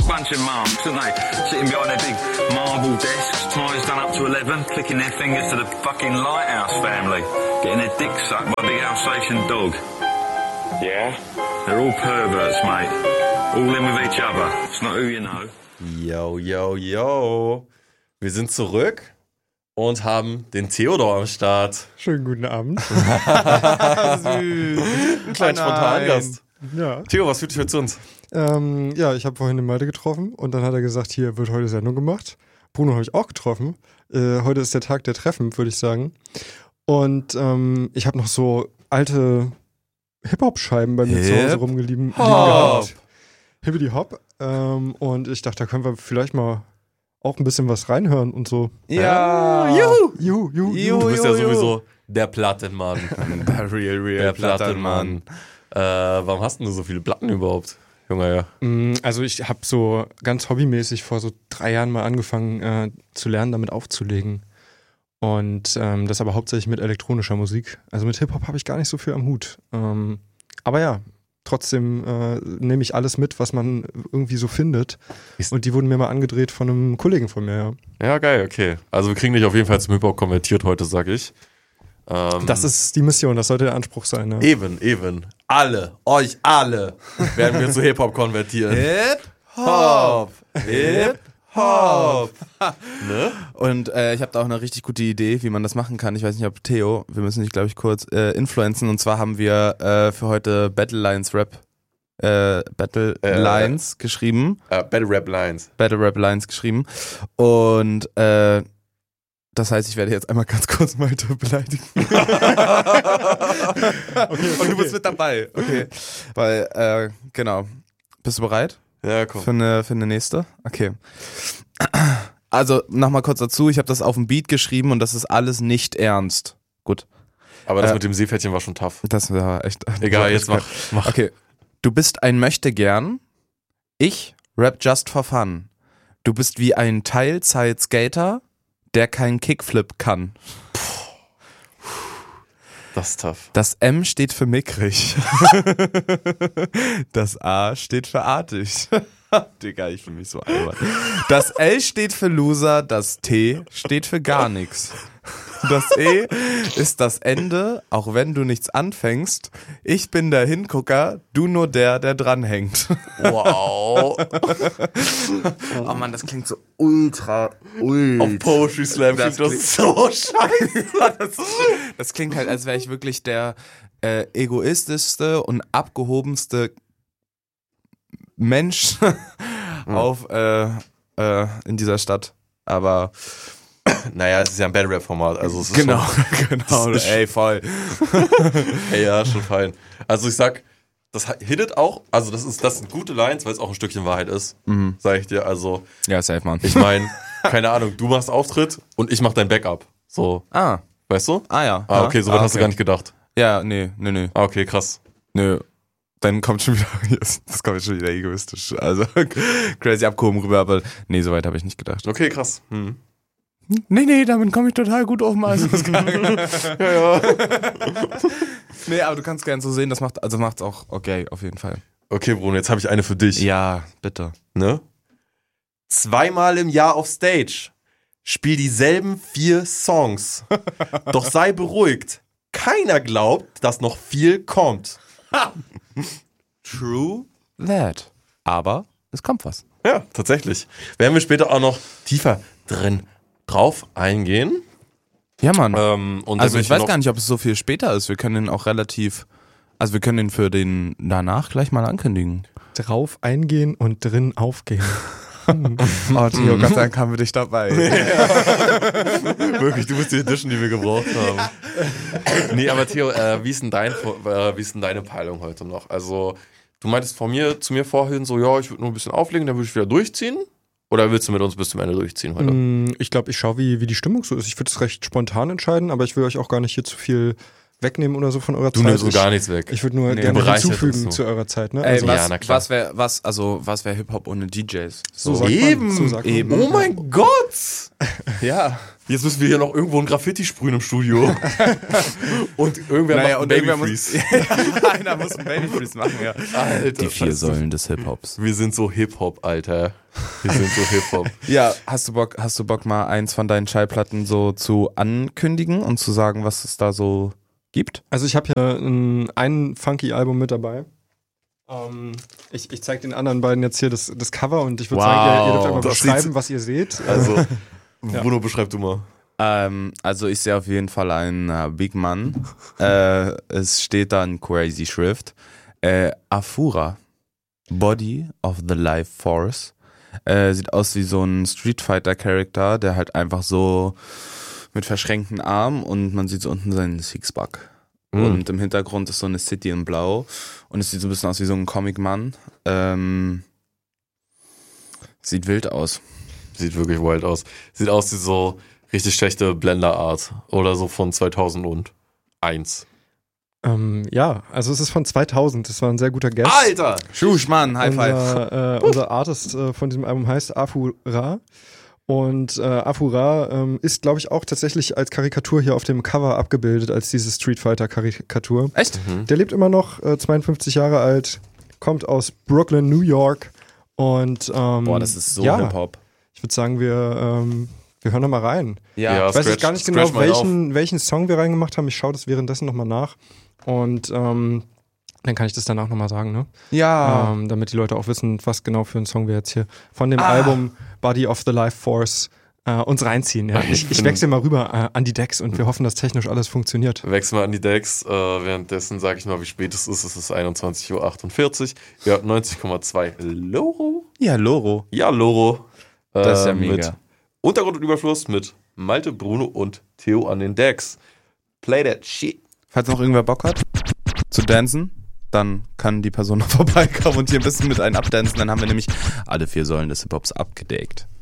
bunch of marks, aren't they? Sitting behind their big marble desks, ties done up to 11, clicking their fingers to the fucking Lighthouse family, getting their dicks sucked by a big Alsatian dog. Yeah? They're all perverts, mate. All in with each other. It's not who you know. Yo, yo, yo. Wir sind zurück und haben den Theodor am Start. Schönen guten Abend. Süß. Ein kleiner Spontangast. Ja. Theo, was führt dich heute zu uns? Ja, ich habe vorhin den Malte getroffen und dann hat er gesagt, hier wird heute Sendung gemacht. Bruno habe ich auch getroffen. Heute ist der Tag der Treffen, würde ich sagen. Und ich habe noch so alte Hip-Hop-Scheiben bei mir zu Hause rumgelieben gehabt. Hippity-Hop. Und ich dachte, da können wir vielleicht mal auch ein bisschen was reinhören und so. Ja. Juhu. Du bist ja sowieso der Plattenmann. Der real Plattenmann. Warum hast du so viele Platten überhaupt, Junge? Ja. Also ich habe so ganz hobbymäßig vor so 3 Jahren mal angefangen zu lernen, damit aufzulegen. Und das aber hauptsächlich mit elektronischer Musik. Also mit Hip-Hop habe ich gar nicht so viel am Hut. Aber ja, trotzdem nehme ich alles mit, was man irgendwie so findet. Und die wurden mir mal angedreht von einem Kollegen von mir, ja. Ja, geil, okay. Also wir kriegen dich auf jeden Fall zum Hip-Hop konvertiert heute, sag ich. Das ist die Mission, das sollte der Anspruch sein. Ja. Eben. Euch alle werden wir zu Hip-Hop konvertieren. Hip-Hop. Hip-Hop. Ne? Und ich habe da auch eine richtig gute Idee, wie man das machen kann. Ich weiß nicht, ob Theo, wir müssen dich, glaube ich, kurz influenzen. Und zwar haben wir für heute Battle Lines geschrieben. Battle Rap Lines. Battle Rap Lines geschrieben. Und das heißt, ich werde jetzt einmal ganz kurz Malte beleidigen. Okay. Und du bist mit dabei. Okay. Weil, genau. Bist du bereit? Ja, komm. Für eine nächste? Okay. Also, nochmal kurz dazu. Ich habe das auf dem Beat geschrieben und das ist alles nicht ernst. Gut. Aber das mit dem Seepferdchen war schon tough. Das war echt... Egal, jetzt mach. Okay. Du bist ein Möchtegern. Ich rap just for fun. Du bist wie ein Teilzeit-Skater, der keinen Kickflip kann. Das ist tough. Das M steht für mickrig. Das A steht für artig. Digga, ich fühle mich so albern. Das L steht für Loser, das T steht für gar nichts. Das E ist das Ende, auch wenn du nichts anfängst. Ich bin der Hingucker, du nur der dranhängt. Wow. Oh Mann, das klingt so ultra. Auf Poetry Slam klingt das so scheiße. Das klingt halt, als wäre ich wirklich der egoistischste und abgehobenste Mensch in dieser Stadt. Aber naja, es ist ja ein Battle Rap Format, also es ist genau, ey, voll. Ey, ja, schon fein. Also ich sag, das hittet auch, also das sind gute Lines, weil es auch ein Stückchen Wahrheit ist, sag ich dir, also. Ja, safe, Mann. Ich meine, keine Ahnung, du machst Auftritt und ich mach dein Backup, so. Weißt du? Ja. Okay, so weit hast du gar nicht gedacht. Ja, nee. Okay, krass. Nö. Dann kommt schon wieder, das kommt jetzt schon wieder egoistisch, also crazy abgehoben rüber, aber nee, so weit habe ich nicht gedacht. Okay, krass. Nee, damit komme ich total gut auf den Ja. Nee, aber du kannst gerne so sehen, das macht's auch okay, auf jeden Fall. Okay, Bruno, jetzt habe ich eine für dich. Ja, bitte. Ne? 2-mal im Jahr auf Stage. Spiel dieselben 4 Songs. Doch sei beruhigt. Keiner glaubt, dass noch viel kommt. True that. Aber es kommt was. Ja, tatsächlich. Werden wir später auch noch tiefer drauf eingehen. Ja, Mann. Und also ich weiß gar nicht, ob es so viel später ist. Wir können den auch wir können den für den danach gleich mal ankündigen. Drauf eingehen und drin aufgehen. Oh, Theo, Gott sei Dank haben wir dich dabei. Ja. Wirklich, du bist die Edition, die wir gebraucht haben. Nee, aber Theo, wie ist denn deine Peilung heute noch? Also, du meintest zu mir vorhin so, ja, ich würde nur ein bisschen auflegen, dann würde ich wieder durchziehen. Oder willst du mit uns bis zum Ende durchziehen heute? Ich glaube, ich schaue, wie die Stimmung so ist. Ich würde es recht spontan entscheiden, aber ich will euch auch gar nicht hier zu viel wegnehmen oder so von eurer Du Zeit. nimmst so gar nichts weg. Ich würde nur Nee, gerne bereichert hinzufügen uns zu eurer Zeit. Ne? Ey, Also, ja, na klar. was wär Hip-Hop ohne DJs? so sagt man. So sagt man. eben. Oh mein Gott! Ja. Jetzt müssen wir hier noch irgendwo ein Graffiti sprühen im Studio. Und irgendwer macht einen Babyfreeze. Einer muss einen Babyfreeze machen, ja. Alter, Die 4 Säulen des Hip-Hops. Wir sind so Hip-Hop, Alter. Wir sind so Hip-Hop. Ja, hast du Bock mal eins von deinen Schallplatten so zu ankündigen und zu sagen, was es da so gibt? Also ich habe hier ein Funky-Album mit dabei. Ich zeige den anderen beiden jetzt hier das Cover und ich würde Wow. sagen, ihr dürft einmal Das beschreiben, sieht- was ihr seht. Also, Bruno, beschreib du mal. Also ich sehe auf jeden Fall einen Big Man. Es steht da in Crazy Schrift. Afura. Body of the Life Force. Sieht aus wie so ein Street Fighter Charakter, der halt einfach so mit verschränkten Armen und man sieht so unten seinen Sixpack. Und im Hintergrund ist so eine City in Blau und es sieht so ein bisschen aus wie so ein Comic-Mann. Sieht wild aus. Sieht wirklich wild aus. Sieht aus wie so richtig schlechte Blender-Art. Oder so von 2001. Ja, also es ist von 2000. Das war ein sehr guter Guest. Alter! Schusch, Mann, High Five. Unser Artist von diesem Album heißt Afura. Und Afura ist, glaube ich, auch tatsächlich als Karikatur hier auf dem Cover abgebildet, als diese Street Fighter-Karikatur. Echt? Der lebt immer noch, 52 Jahre alt, kommt aus Brooklyn, New York. Und Boah, das ist so ja, Hip-Hop. ich würde sagen, wir hören da mal rein. Ja, Ich weiß jetzt gar nicht genau, scratch mal welchen Song wir reingemacht haben. Ich schaue das währenddessen nochmal nach. Und dann kann ich das danach nochmal sagen, ne? Ja. Damit die Leute auch wissen, was genau für einen Song wir jetzt hier von dem Album Body of the Life Force uns reinziehen. Ja. Ich wechsle mal rüber an die Decks und wir hoffen, dass technisch alles funktioniert. Wechseln wir an die Decks. Währenddessen sage ich mal, wie spät es ist. Es ist 21:48 Uhr. Ihr habt 90,2 Loro. Ja, Loro. Ja, Loro. Das ist ja Mit mega. Untergrund und Überfluss mit Malte, Bruno und Theo an den Decks. Play that shit. Falls noch irgendwer Bock hat zu dancen, dann kann die Person noch vorbeikommen und hier ein bisschen mit einem abdancen. Dann haben wir nämlich alle 4 Säulen des Hip-Hops abgedeckt.